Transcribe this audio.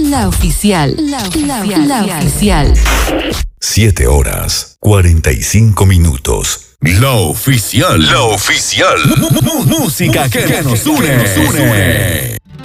La oficial. La oficial. 7 horas, 45 minutos. La oficial. La oficial. Música que nos une.